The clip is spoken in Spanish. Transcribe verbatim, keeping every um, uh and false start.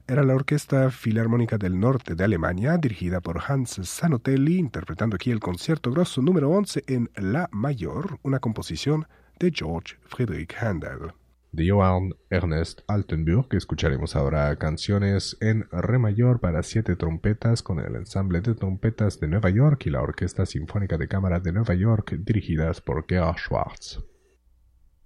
era la Orquesta Filarmónica del Norte de Alemania, dirigida por Hans Zanotelli, interpretando aquí el concierto grosso número once en La mayor, una composición de George Friedrich Händel. De Johann Ernst Altenburg escucharemos ahora canciones en Re mayor para siete trompetas con el Ensamble de Trompetas de Nueva York y la Orquesta Sinfónica de Cámara de Nueva York, dirigidas por Gerhard Schwartz.